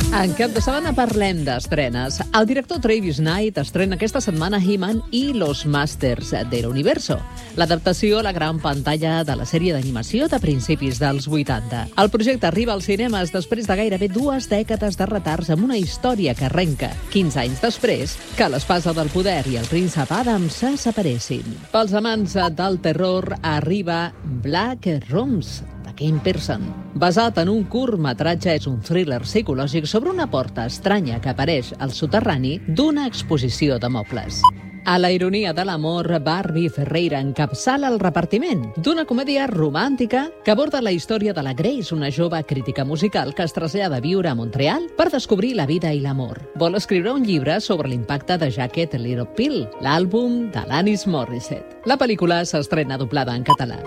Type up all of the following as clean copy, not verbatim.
En cap de setmana parlem d'estrenes. El director Travis Knight estrena aquesta setmana He-Man i los Masters del Universo, l'adaptació a la gran pantalla de la sèrie d'animació de principis dels 80. El projecte arriba als cinemes després de gairebé 2 dècades de retards amb una història que arrenca 15 anys després que l'espasa del poder i el príncep Adam se separessin. Pels amants del terror arriba Black Rooms, Kim Pearson. Basat en un curtmetratge, és un thriller psicològic sobre una porta estranya que apareix al soterrani d'una exposició de mobles. A la ironia de l'amor, Barbie Ferreira encapçala el repartiment d'una comèdia romàntica que aborda la història de la Grace, una jove crítica musical que es trasllada a viure a Montreal per descobrir la vida i l'amor. Vol escriure un llibre sobre l'impacte de Jagged Little Pill, l'àlbum d'Alanis Morissette. La pel·lícula s'estrena doblada en català.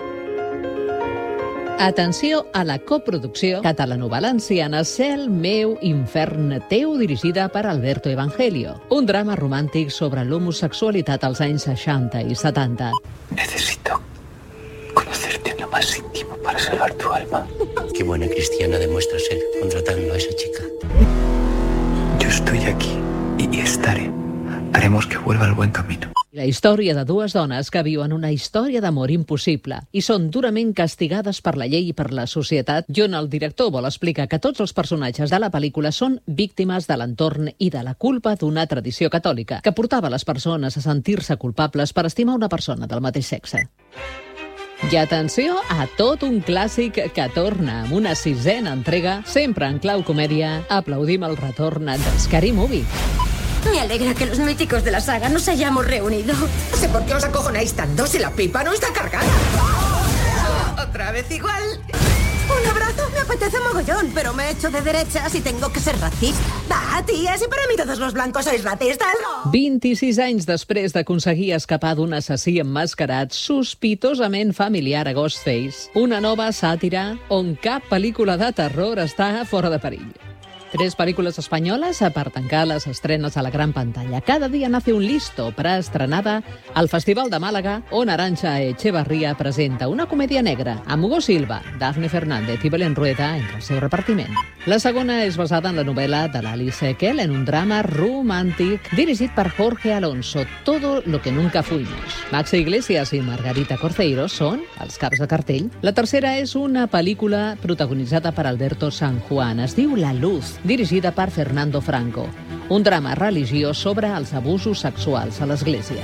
Atenció a la coproducció catalano-valenciana Cel meu, infern teu, dirigida per Alberto Evangelio. Un drama romàntic sobre l'homosexualitat als anys 60 i 70. Necesito conocerte en lo más íntimo para salvar tu alma. Qué buena cristiana demuestra ser contratando a esa chica. Yo estoy aquí y estaré. Haremos que vuelva al buen camino. La història de 2 dones que viuen una història d'amor impossible i són durament castigades per la llei i per la societat, i on el director vol explicar que tots els personatges de la pel·lícula són víctimes de l'entorn i de la culpa d'una tradició catòlica que portava les persones a sentir-se culpables per estimar una persona del mateix sexe. I atenció a tot un clàssic que torna amb una 6a entrega, sempre en clau comèdia. Aplaudim el retorn de Scary Movie. Me alegra que los míticos de la saga nos hayamos reunido. No sé por qué os acojonáis tanto si la pipa no está cargada. ¿Otra vez igual? Un abrazo, me apetece mogollón, pero me he hecho de derechas y tengo que ser racista. Va, tía, si para mí todos los blancos sois racistas. 26 anys després d'aconseguir escapar d'un assassí emmascarat sospitosament familiar a Ghostface, una nova sàtira on cap pel·lícula de terror està fora de perill. 3 pel·lícules espanyoles per tancar les estrenes a la gran pantalla. Cada dia nace un listo, preestrenada al Festival de Màlaga, on Arantxa Echevarría presenta una comèdia negra amb Hugo Silva, Dafne Fernández i Belén Rueda entre el seu repartiment. La segona és basada en la novel·la de l'Alice Kell, en un drama romàntic dirigit per Jorge Alonso, Todo lo que nunca fuimos. Max Iglesias i Margarita Corceiro són els caps de cartell. La tercera és una pel·lícula protagonitzada per Alberto San Juan. Es diu La Luz, dirigida per Fernando Franco. Un drama religiós sobre els abusos sexuals a l'Església.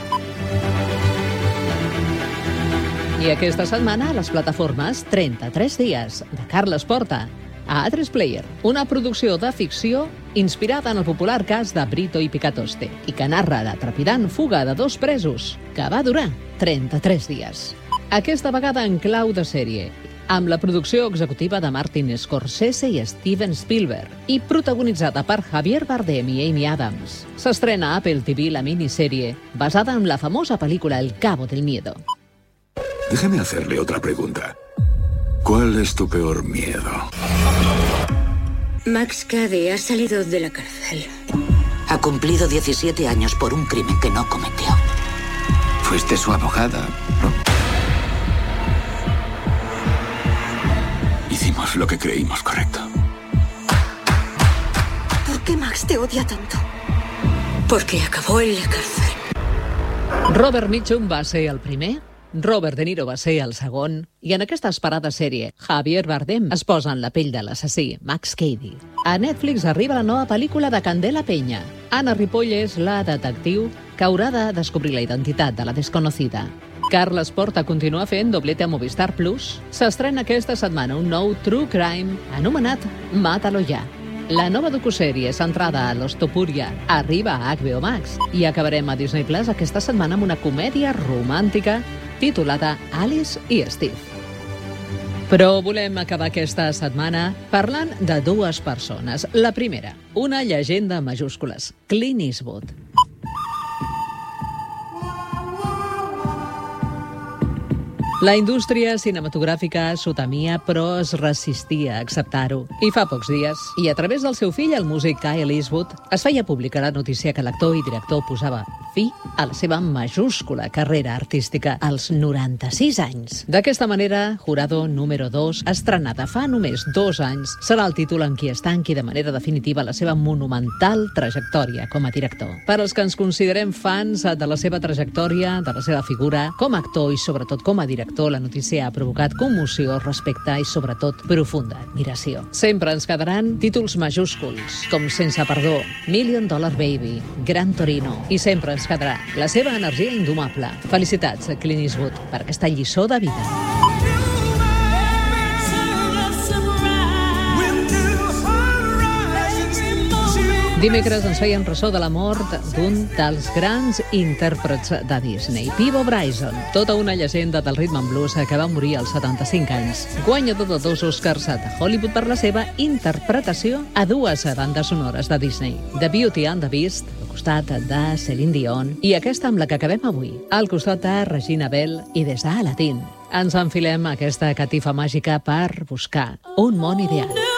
I aquesta setmana a les plataformes 33 dies, de Carles Porta, a A3 Player, una producció de ficció inspirada en el popular cas de Brito i Picatoste i que narra la trepidant fuga de 2 presos, que va durar 33 dies. Aquesta vegada en clau de sèrie, amb la producció executiva de Martin Scorsese i Steven Spielberg i protagonitzada per Javier Bardem i Amy Adams. S'estrena a Apple TV la minissèrie basada en la famosa pel·lícula El Cabo del Miedo. Déjame hacerle otra pregunta. ¿Cuál es tu peor miedo? Max Cady ha salido de la cárcel. Ha cumplido 17 años por un crimen que no cometió. Fuiste su abogada, ¿no? Hicimos lo que creímos correcto. ¿Por qué Max te odia tanto? Porque acabó en la cárcel. Robert Mitchum va ser el primer, Robert De Niro va ser el segon, i en aquesta esperada sèrie, Javier Bardem es posa en la pell de l'assassí, Max Cady. A Netflix arriba la nova pel·lícula de Candela Peña. Ana Ripoll és la detectiu que haurà de descobrir la identitat de la desconocida. Carles Porta continua fent doblete a Movistar Plus. S'estrena aquesta setmana un nou true crime anomenat Mátalo ya. La nova docusèrie centrada a l'Ostopúria arriba a HBO Max i acabarem a Disney Plus aquesta setmana amb una comèdia romàntica titulada Alice i Steve. Però volem acabar aquesta setmana parlant de 2 persones. La primera, una llegenda en majúscules, Clint Eastwood. La indústria cinematogràfica s'ho temia, però es resistia a acceptar-ho. I fa pocs dies, i a través del seu fill, el músic Kyle Eastwood, es feia pública la notícia que l'actor i director posava fi a la seva majúscula carrera artística als 96 anys. D'aquesta manera, Jurado número 2, estrenada fa només 2 anys, serà el títol en qui es tanqui de manera definitiva la seva monumental trajectòria com a director. Per als que ens considerem fans de la seva trajectòria, de la seva figura, com a actor i sobretot com a director, la notícia ha provocat commoció, respecte i sobretot profunda admiració. Sempre ens quedaran títols majúsculs, com Sense perdó, $1 Million Baby, Gran Torino, i sempre ens quedarà la seva energia indomable. Felicitats a Clint Eastwood per aquesta lliçó de vida. Dimecres ens feien ressò de la mort d'un dels grans intèrprets de Disney, Peabo Bryson, tota una llegenda del rhythm and blues que va morir als 75 anys. Guanyador de 2 Oscars de Hollywood per la seva interpretació a 2 bandes sonores de Disney, The Beauty and the Beast, al costat de Celine Dion, i aquesta amb la que acabem avui, al costat de Regina Bell i des d'Aladdin. Ens enfilem aquesta catifa màgica per buscar un món ideal.